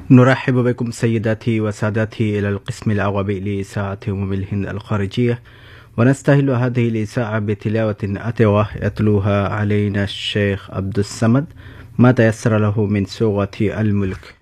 نرحب بكم سيداتي وسادتي إلى القسم الأول لإذاعة الهند الخارجية، ونستهل هذه الإذاعة بتلاوة أتوة يتلوها علينا الشيخ عبد الصمد ما تيسر له من سورة الملك.